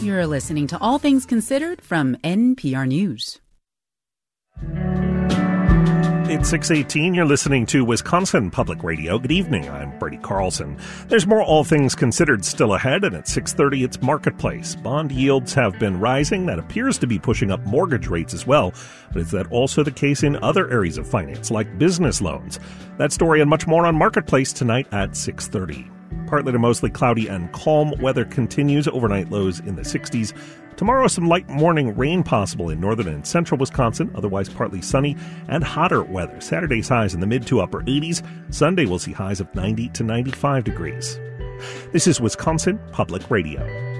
You're listening to All Things Considered from NPR News. It's 6:18. You're listening to Wisconsin Public Radio. Good evening. I'm Brady Carlson. There's more All Things Considered still ahead, and at 6:30, it's Marketplace. Bond yields have been rising. That appears to be pushing up mortgage rates as well. But is that also the case in other areas of finance, like business loans? That story and much more on Marketplace tonight at 6:30. Partly to mostly cloudy and calm weather continues. Overnight lows in the 60s. Tomorrow, some light morning rain possible in northern and central Wisconsin. Otherwise, partly sunny and hotter weather. Saturday's highs in the mid to upper 80s. Sunday, we'll see highs of 90 to 95 degrees. This is Wisconsin Public Radio.